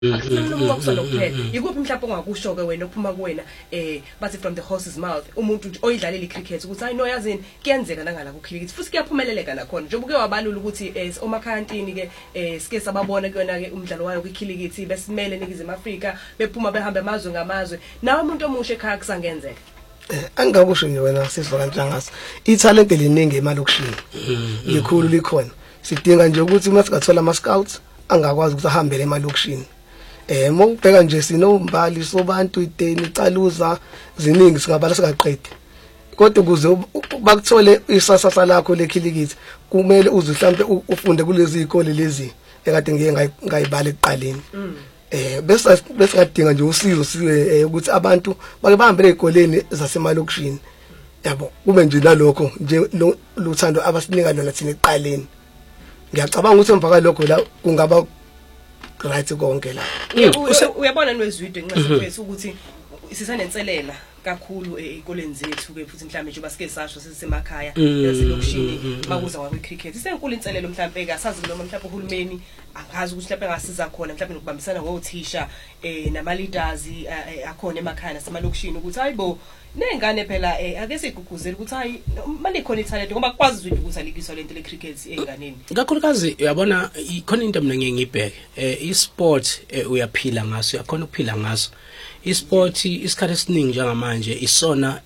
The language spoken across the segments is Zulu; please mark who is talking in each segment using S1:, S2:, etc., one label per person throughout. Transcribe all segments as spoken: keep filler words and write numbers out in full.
S1: akusikhuluma ngokusona kuphela ikuphi mhlawumbe ongakusho ke wena ophuma kuwena eh bathi from the horse's mouth umuntu nje oyidlalela icricket ukuthi hayi no yazini kuyenzeka nangala ku cricket futhi kuyaphumeleleka nakhona njengoba ke wabalula ukuthi omakhantini ke sike sababona kuyona ke umdlalo wayo kwikhilikithi besimele eNingizimu Afrika bephuma behambe amazwe ngamazwe nawe umuntu omusha ekhaya kusangenzeka
S2: angakusho nje wena sizwa kanjangase italent eliningi emalokishini likhulu likhona sidinga nje ukuthi uma singathola ama scouts angakwazi ukuthi ahambele emalokishini eh mawubheka nje sinombali sobantu iteni icaluza ziningi singabala singaqedi kodwa ukuze bakuthole isasasa lakho lekhilikithi kumele uze mhlambe ufunde kulezi izikole lezi ekade ngeke ngayibala ekuqaleni eh bese bese ngadinga nje usizo siwe ukuthi abantu bake bahambele ezikoleni zasemalokishini yabo kube nje nalokho nje luthando abasinika lona thina eqaleni ngiyacabanga ukuthi emva kwalokho la kungaba right konke la
S1: uyabona nwezwidwe nxa sifethu ukuthi sisanenselela kakhulu ezikoleni zethu ke futhi mhlambe nje basike sasho sisemakhaya naselokishini bakuza ngakwi cricket isenkulu inselelo mhlambe ke asazi noma mhlambe uhulumeni akazi ukuthi mhlambe ngasiza khona mhlambe nokubambisana ngothisha eh nama leaders akhona emakhaya nasemalokishini ukuthi hayibo nengane phela ake siguguzela ukuthi hayi manje khona italent ngoba kwazi ukuthi ukuthi alikiswa lento le cricket enganeni
S3: kakhulukazi uyabona ikhona into mina ngeke ngibheke eh isport uyaphila ngaso uyakhona ukuphila ngaso isport isikhathi esiningi njengamanje isona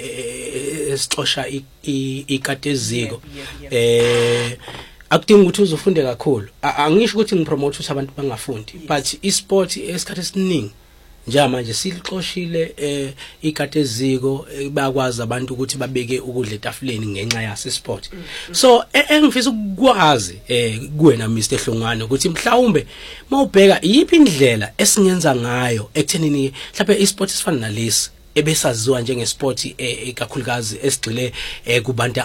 S3: esixosha ikateziko eh akudingi ukuthi uzofunde kakhulu angisho ukuthi ngipromote ukuthi abantu bangafundi but isport esikhathi esiningi njengamanje silixoshile eh ikateziko bayakwazi abantu ukuthi babeke ukudla etafuleni ngenxa yase sport so engifisa ukwazi eh kuwena Mister Hlongwane ukuthi mhlawumbe mawubheka yipi indlela esingenza ngayo ekuthenini mhlawumbe isport sifana nalesi ebesaziwa njengesport ekakhulukazi esigcile kubantu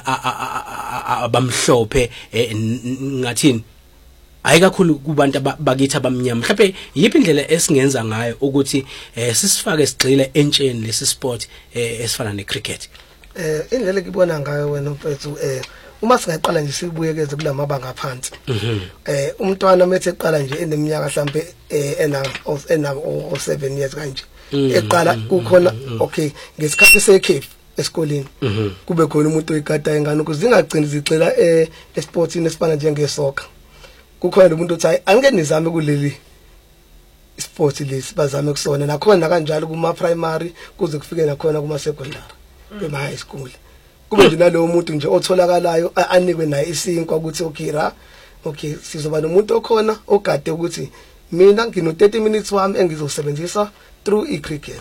S3: abamhlophe ngathini ayikakhulu kubantu bakithi abamnyama mhlawumbe yipi indlela esingenza ngayo ukuthi sisifake sigxile entsheni lesi sport esifana necricket
S2: eh indlela ekubona ngayo wena mfethu eh uma singaqala nje sibuyekeze kulamabanga phansi eh umntwana methe eqala nje eneminyaka mhlawumbe ena ena o seven years kanje eqala kukhona okay ngesikhathi sekhefu esikoleni kube khona umuntu oyigada ingane ukuze zingagcini zigxila eh esportini esifana njengesoccer kukhona umuntu othi hayi angeke nizame kuleli sport lesi bazame kusona nakhona kanjalo kuma primary kuze kufike nakhona kuma secondary kuma high school kube nje nalowo muntu nje otholakalayo anikwe naye isinkwa ukuthi okay ra okay sizoba nomuntu okhona ogade ukuthi mina ngino thirty minutes wami engizosebenzisa through icricket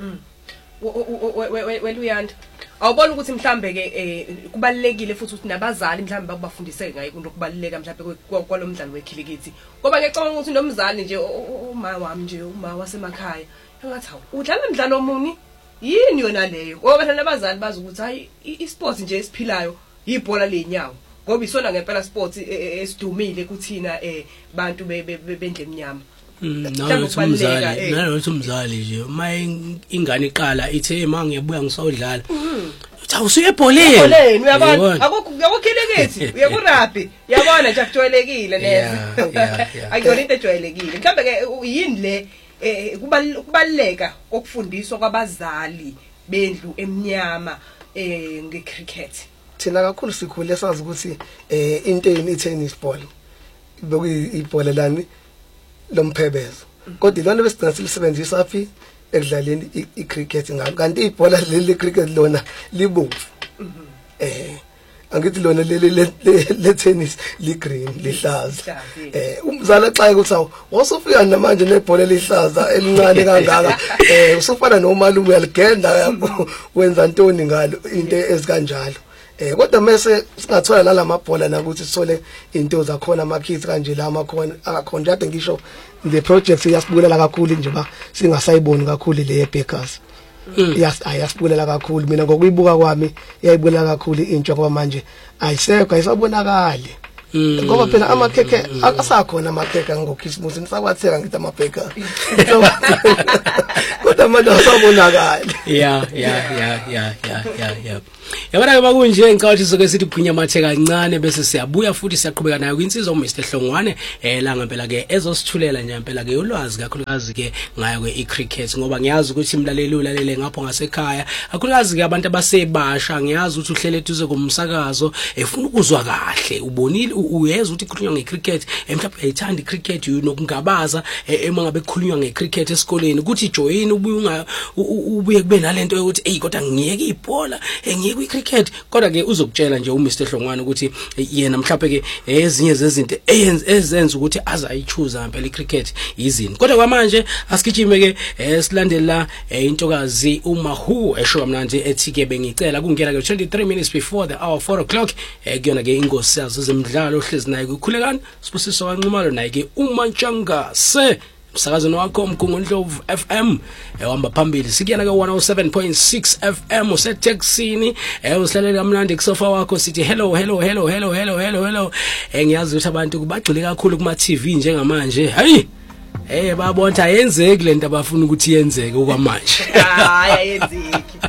S1: weluyanda awubona ukuthi mhlambe ke kubalekile futhi ukuthi nabazali mhlambe bakubafundise ngayo into okubaleka mhlambe kwalomdlalo wekhilikithi ngoba ngicabanga ukuthi nomzali nje uma wami nje uma wasemakhaya engathi hawu udlala umdlalo omuni yini yona leyo ngoba phela nabazali bazi ukuthi hayi isports nje esiphilayo ibhola lenyawo ngoba isona ngempela sports esidumile kuthina eh bantu bendle emnyama
S3: nawo umzali nawo umzali nje uma ingane iqala ithe manje ngiyabuya ngisawudlala uthi awusuyebholeni
S1: ebholeni uyabona akukho yakukhilikithi uyakurabhi yabona nje akujwayelekile neze akuyona into ejwayelekile mhlambe ke yini le kubaleka kokufundiswa kwabazali bendlu emnyama eh ngecricket
S2: thina kakhulu sikhule sazi ukuthi eh into yini tennis ball bekuyibhola lani lomphebezo kodwa lona besigcina silisebenzisa aphi ekudlaleni icricket ngalo kanti ibhola leli cricket lona libomvu eh angithi lona leli le tennis li green lihlaza eh umzala xa ukuthi awu wasufika namanje nebhola lihlaza elincane kangaka eh usufana nomalume yaligenda wenza ntoni ngalo into ezikanjalo eh kodwa mase singathola la lamabhola nakuthi sithole into zakhona ama kids kanje la amakhona akakhona kade ngisho the project yasibulela kakhulu nje ba singasayiboni kakhulu le Bakers yes ayasibulela kakhulu mina ngokuyibuka kwami yayibulela kakhulu intsha kwa manje ayisekho ayisabonakali ngoba phela amakhekhe asakhona amakhekhe ngokhismusi nisakwatheka ngithi ama Bakers kodwa manje asabonakali
S3: yeah yeah yeah yeah yeah yeah Yabona ke bakunje inkathi soke sithi phunya mathe kancane bese siyabuya futhi siyaqhubeka nayo kwinsizwa uMr Hlongwane eh la ngempela ke ezosithulela nje ngempela ke ulwazi kakhulukazi ke ngayo ke icricket ngoba ngiyazi ukuthi imlaleli ulalele ngapho ngasekhaya kakhulukazi ke abantu abasebasha ngiyazi ukuthi uhlele eduze komsakazo efuna ukuzwa kahle ubonile uyeza ukuthi kukhulunywa ngecricket mhlawumbe uyayithanda icricket unokungabaza ema ngabe kukhulunywa ngecricket esikoleni ukuthi join ubuye ubuye kube nalento ukuthi hey kodwa ngiyeke ibhola ngiyeke icricket kodwa ke uzokutshela nje uMr Hlongwane ukuthi yena mhlawumbe ke ezinye zezinto ezenza ukuthi azayichoose ngempela icricket izini kodwa kwamanje asigijime ke silandela intokazi uMahu esho kamnandi ethi ke bengicela kungena ke twenty-three minutes before the hour four o'clock kuyona ke ingosi yazo zemidlalo ohlezi naye kukhulekani sibusiso kanqumalo naye ke uMantshangase umsakazweni wakho uMgungundlovu F M ehamba phambili sikuyana ke one oh seven point six F M useTexini eh usilalela kamnandi kusofa wakho sithi hello hello hello hello hello hello hello engiyazi ukuthi abantu kubagcile kakhulu kuma T V njengamanje hayi eh babona ayenzeki lento abafuna ukuthi yenzeke okwamanje
S1: hayi ayenzeki